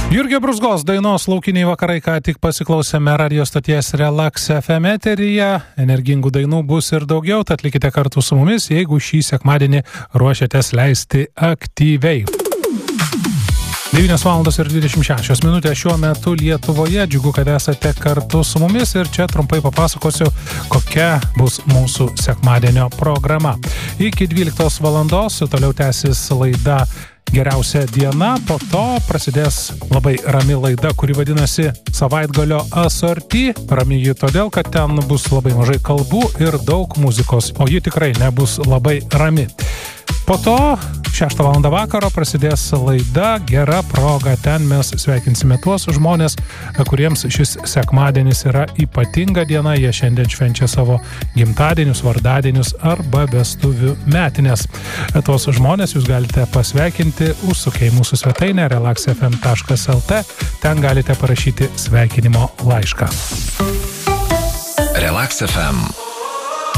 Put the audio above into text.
Jurgio Brūzgos dainos Laukiniai vakarai ką tik pasiklausėme radio stoties Relax FM eteryje. Energingų dainų bus ir daugiau, tad likite kartu su mumis, jeigu šį sekmadienį ruošiatės leisti aktyviai. 9:26 šiuo metu Lietuvoje. Džiugu, kad esate kartu su mumis ir čia trumpai papasakosiu, kokia bus mūsų sekmadienio programa. Iki 12 valandos toliau tęsis laida Geriausia diena, po to prasidės labai rami laida, kuri vadinasi Savaitgalio asorti. Rami ji todėl, kad ten bus labai mažai kalbų ir daug muzikos, o ji tikrai nebus labai rami. Po to 6 valandą vakaro prasidės laida Gera proga. Ten mes sveikinsime tuos žmonės, kuriems šis sekmadienis yra ypatinga diena. Jie šiandien švenčia savo gimtadienius, vardadienius arba vestuvių metinės. Tuos žmonės jūs galite pasveikinti užsukę į mūsų svetainę relaxfm.lt. Ten galite parašyti sveikinimo laišką. Relax FM.